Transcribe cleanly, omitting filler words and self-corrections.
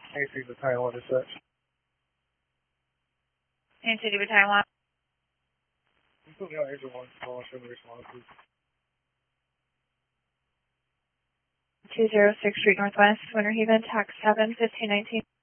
Anything to Taiwan is such. City with Taiwan. You put me on Angel 1, call, show me responses. 206 Street Northwest, Winter Haven, tax 7, 1519.